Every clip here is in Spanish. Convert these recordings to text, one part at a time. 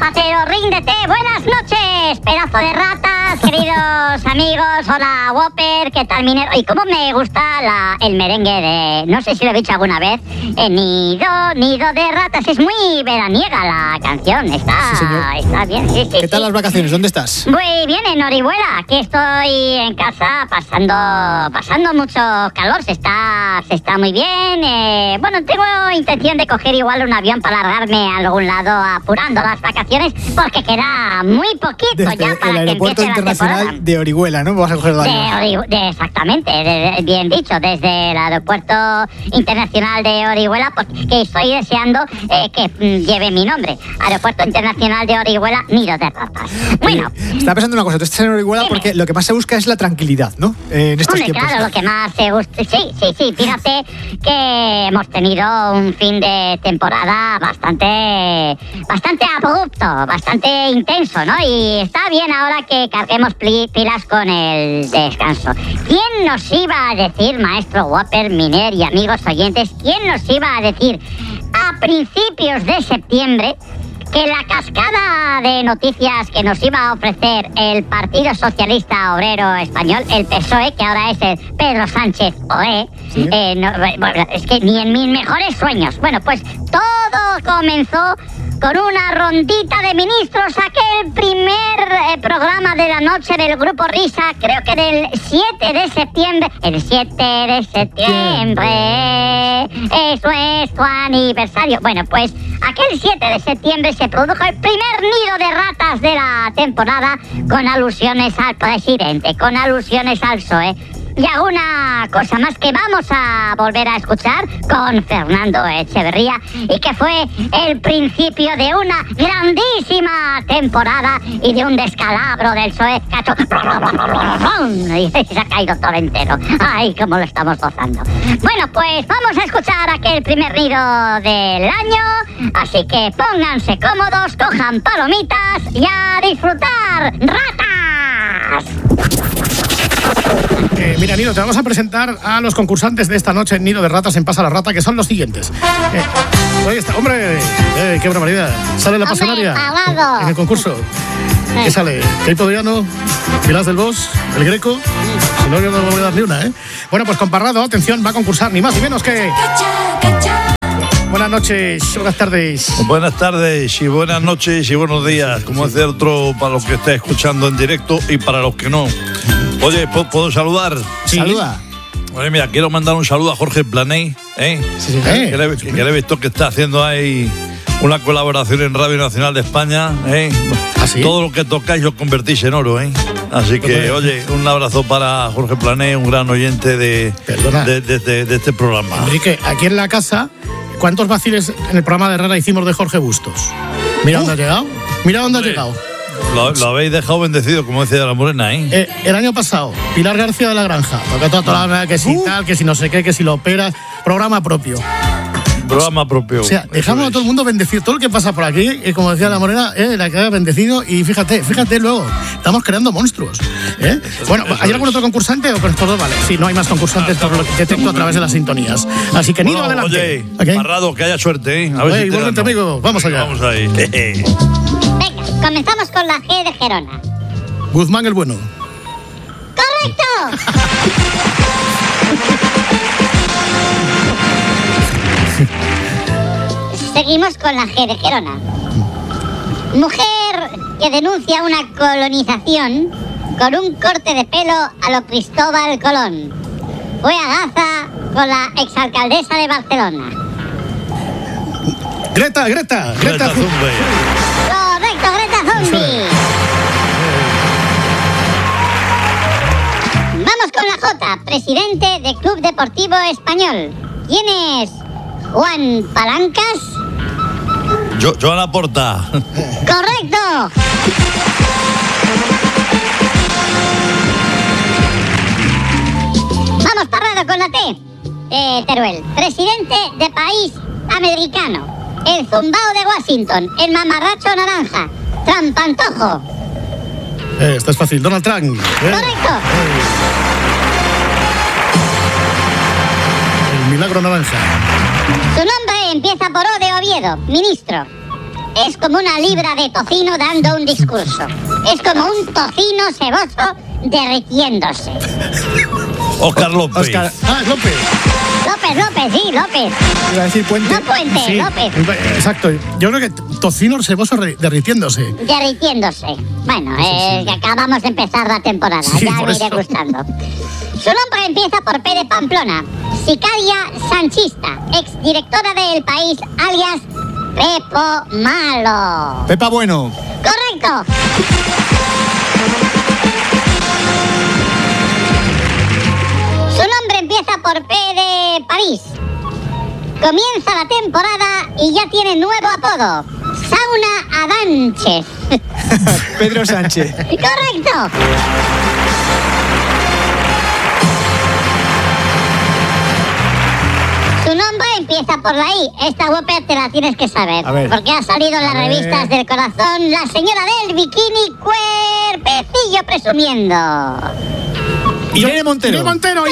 zapatero, ríndete. Buenas noches, pedazo de ratas, queridos amigos. Hola, Whopper, ¿qué tal, minero? Y cómo me gusta el merengue de... No sé si lo he dicho alguna vez. Nido de ratas. Es muy veraniega la canción. Está bien, sí. ¿Qué tal las vacaciones? ¿Dónde estás? Muy bien, en Orihuela. Aquí estoy en casa pasando mucho calor. Se está muy bien. Bueno, tengo intención de coger igual un avión para largarme a algún lado apurando las vacaciones, porque queda muy poquito desde ya para el aeropuerto que empiece internacional de Orihuela, ¿no? Vas a coger el avión. Exactamente, bien dicho, desde el aeropuerto internacional de Orihuela, porque estoy deseando que lleve mi nombre. Aeropuerto Internacional de Orihuela, Nido de Ratas. Bueno. Estaba pensando una cosa, tú estás en Orihuela porque lo que más se busca es la tranquilidad, ¿no? En estos tiempos. Claro, lo que más se busca. Sí. Fíjate que hemos tenido un fin de temporada bastante abrupto, bastante intenso, ¿no? Y está bien ahora que carguemos pilas con el descanso. ¿Quién nos iba a decir, maestro Whopper, Miner y amigos oyentes, quién nos iba a decir a principios de septiembre que la cascada de noticias que nos iba a ofrecer el Partido Socialista Obrero Español, el PSOE, que ahora es el Pedro Sánchez OE, ¿sí? Es que ni en mis mejores sueños. Bueno, pues todo comenzó con una rondita de ministros, aquel primer programa de la noche del Grupo Risa, creo que del 7 de septiembre. El 7 de septiembre, eso es tu aniversario. Bueno, pues aquel 7 de septiembre se produjo el primer nido de ratas de la temporada, con alusiones al presidente, con alusiones al PSOE. Y alguna cosa más que vamos a volver a escuchar con Fernando Echeverría, y que fue el principio de una grandísima temporada y de un descalabro del PSOE que ha hecho... y se ha caído todo entero. Ay, cómo lo estamos gozando. Bueno, pues vamos a escuchar aquel primer nido del año, así que pónganse cómodos, cojan palomitas y a disfrutar. ¡Ratas! Mira, Nido, te vamos a presentar a los concursantes de esta noche en Nido de Ratas en Pasa la Rata, que son los siguientes. Ahí está, hombre, qué barbaridad. Sale la pasionaria en el concurso. ¿Qué sale? Keito Diano, Pilar del Bosch, el Greco. Si no, yo no voy a dar ni una, ¿eh? Bueno, pues con Parrado, atención, va a concursar ni más ni menos que... Buenas noches, buenas tardes. Buenas tardes y buenas noches y buenos días, como hace otro para los que esté escuchando en directo y para los que no. Oye, ¿puedo saludar? Sí. Saluda. Oye, mira, quiero mandar un saludo a Jorge Planey, Sí. Que le he visto que está haciendo ahí una colaboración en Radio Nacional de España, ¿Ah, sí? Todo lo que tocáis lo convertís en oro, Así que, oye, un abrazo para Jorge Planey, un gran oyente de este programa. Enrique, aquí en la casa, ¿cuántos vaciles en el programa de Rara hicimos de Jorge Bustos? Mira dónde ha llegado. Mira dónde ha llegado. Lo habéis dejado bendecido, como decía la Morena, El año pasado, Pilar García de la Granja, porque toda la que si tal, que si no sé qué, que si lo operas, programa propio. Programa propio. O sea, dejamos a todo el mundo bendecido. Todo lo que pasa por aquí, como decía la Morena, la queda bendecido. Y fíjate luego, estamos creando monstruos. Bueno, ¿hay algún otro concursante o con estos dos? Vale, sí, no hay más concursantes por lo que detecto a través de las sintonías. Así que Nido, adelante. Oye, Parrado, que haya suerte, A ver si igualmente, amigo, vamos allá. Vamos ahí. Venga, comenzamos con la G de Gerona. Guzmán el bueno. ¡Correcto! Seguimos con la G de Gerona. Mujer que denuncia una colonización con un corte de pelo a lo Cristóbal Colón. Fue a Gaza con la exalcaldesa de Barcelona. Greta Thunberg. Correcto, Greta Thunberg. Vamos con la J, presidente de Club Deportivo Español. ¿Quién es? ¿Juan Palancas? Joan Laporta. ¡Correcto! Vamos, Parrado, con la T. Teruel, presidente de país americano. El zumbao de Washington, el mamarracho naranja, Trampantojo. Esto es fácil, Donald Trump. ¡Correcto! El milagro naranja. Su nombre empieza por O de Oviedo, ministro. es como una libra de tocino dando un discurso. Es como un tocino ceboso derritiéndose. Oscar López. Oscar. López. López, sí, López. Iba a decir Puente. No Puente, Sí, López. exacto. Yo creo que tocino ceboso derritiéndose. Derritiéndose. Bueno, que acabamos de empezar la temporada, Sí, ya por me iré eso. gustando. Su nombre empieza por P de Pamplona. Sicaria sanchista, exdirectora del País, alias Pepo Malo. Pepa Bueno. ¡Correcto! Su nombre empieza por P de París. Comienza la temporada y ya tiene nuevo apodo. Sauna Adanches. Pedro Sánchez. ¡Correcto! Su nombre empieza por la I. Esta Whopper te la tienes que saber. A ver. Porque ha salido en las A ver. revistas del corazón la señora del bikini cuerpecillo presumiendo. Irene Montero. Irene Montero.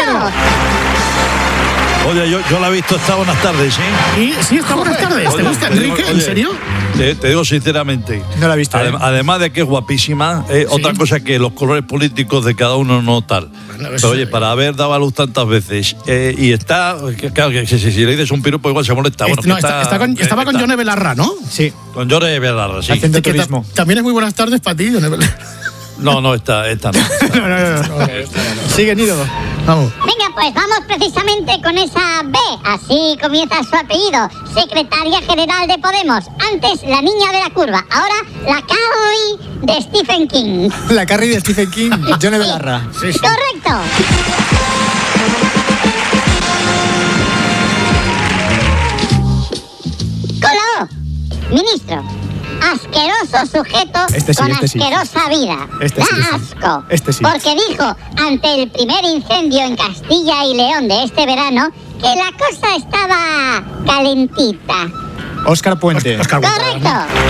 Oye, yo la he visto esta buenas tardes, ¿sí? Y sí, está buenas tardes. ¿Te Oye, gusta, te digo, Enrique? ¿En oye, serio? Te digo sinceramente. No la he visto. Además de que es guapísima, otra cosa que los colores políticos de cada uno no tal. Bueno, Pero oye, para haber dado a luz tantas veces y está, claro, que si le dices un piropo igual se molesta. Bueno, No, que estaba con Yone Belarra, ¿no? Sí. Con Yone Belarra, sí. Haciendo Que turismo. también es muy buenas tardes para ti, Yone Belarra. No, esta no. No. Sigue, Nido. Vamos. Venga, pues vamos precisamente con esa B. Así comienza su apellido. Secretaria General de Podemos. Antes la niña de la curva. Ahora la Carrie de Stephen King. La Carrie de Stephen King, Yone Belarra. Sí. Correcto. Con la O. Ministro. Asqueroso sujeto Este sí, con este sí. asquerosa vida. Este Da sí, este sí. asco. Este sí. Porque dijo ante el primer incendio en Castilla y León de este verano que la cosa estaba calentita. Oscar Puente. Oscar Wilde. Correcto.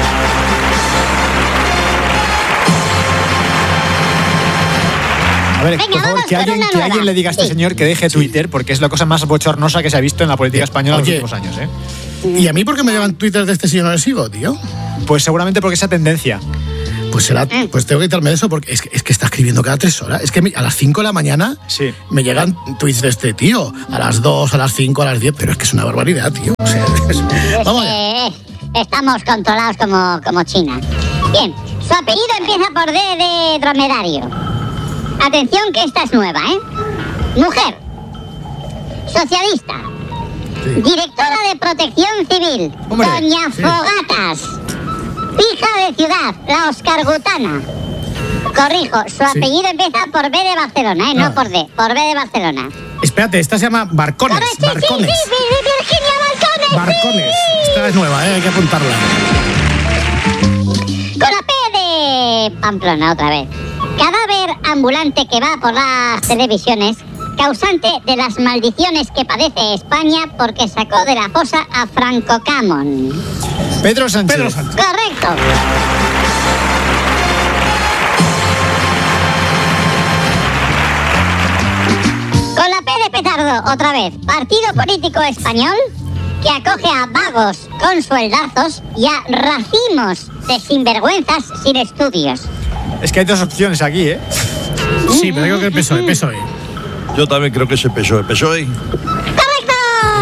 A ver, Venga, por favor, vamos que con alguien, una que nueva. alguien le diga a este Sí. señor que deje Twitter, porque es la cosa más bochornosa que se ha visto en la política española en los Oye. últimos años, ¿eh? ¿Y a mí por qué me llevan Twitter de este señor no le sigo, tío? Pues seguramente porque esa tendencia. Pues pues tengo que quitarme eso porque es que está escribiendo cada 3 horas. Es que a las 5 de la mañana Sí. me llegan tweets de este tío. A las 2, a las 5, a las 10. Pero es que es una barbaridad, tío. O sea, vamos allá. Estamos controlados como China. Bien, su apellido empieza por D de dromedario. Atención que esta es nueva, ¿eh? Mujer. Socialista. Directora de Protección Civil. Hombre, Doña sí. Fogatas. Hija de ciudad, la Oscargutana. Corrijo, su apellido empieza por B de Barcelona, ¿eh? No Ah. por D, por B de Barcelona. Espérate, esta se llama Barcones. Correcto, sí, Barcones. sí, Virginia Barcones. Barcones. Esta es nueva, hay que apuntarla. Con la P de Pamplona otra vez. Cadáver ambulante que va por las televisiones, causante de las maldiciones que padece España porque sacó de la fosa a Franco Camón. Pedro Sánchez. Pedro Sánchez. Correcto. Con la P de petardo otra vez. Partido político español que acoge a vagos con sueldazos y a racimos de sinvergüenzas sin estudios. Es que hay dos opciones aquí, ¿eh? Sí, pero creo que el PSOE. Yo también creo que es el PSOE. PSOE. ¡Correcto!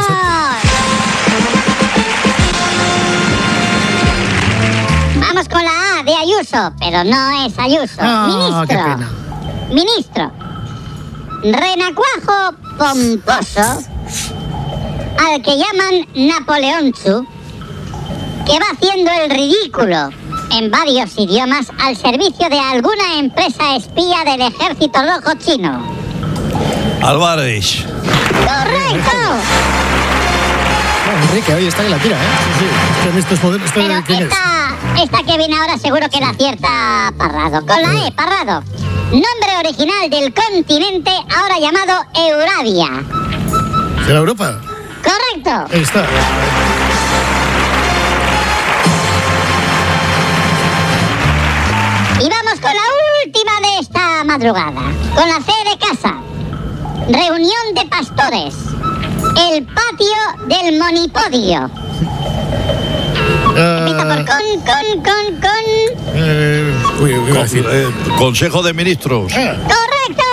Vamos con la A de Ayuso, pero no es Ayuso. Ah, qué Ministro. pena. Ministro. Renacuajo pomposo, al que llaman Napoleonchu, que va haciendo el ridículo en varios idiomas al servicio de alguna empresa espía del Ejército Rojo Chino. Álvarez. ¡Correcto! Bueno, Enrique, oye, está que la tira, ¿eh? Sí, es que en estos modelos. Pero ¿Quién es? esta que viene ahora seguro que la acierta Parrado. Con la E, Parrado. Nombre original del continente ahora llamado Euradia. ¿Será Europa? Correcto. Ahí está. Y vamos con la última de esta madrugada. Con la C de casa. Reunión de pastores. El patio del monipodio. Empiezo por con. Consejo de Ministros. ¡Correcto!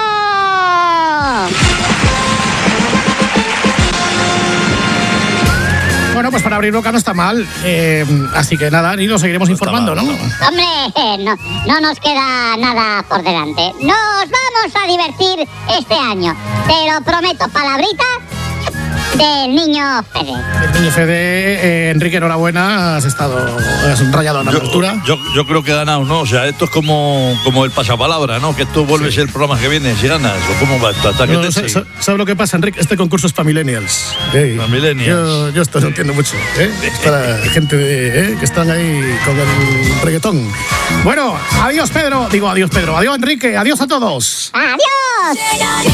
Bueno, pues para abrir boca no está mal. Así que nada, ni nos seguiremos informando, ¿no? Hombre, no nos queda nada por delante. Nos vamos a divertir este año. Te lo prometo, palabrita del niño Fede. El niño Fede, Enrique, enhorabuena. Has rayado la apertura. Yo creo que he ganado, ¿no? O sea, esto es como el pasapalabra, ¿no? Que esto vuelve a ser el programa que viene, si ganas. ¿O cómo va esto? ¿Sabes lo que pasa, Enrique? Este concurso es para millennials. Para millennials. Yo esto no entiendo mucho. Es para gente que están ahí con el reggaetón. Bueno, adiós, Pedro. Adiós, Enrique. Adiós a todos. ¡Adiós!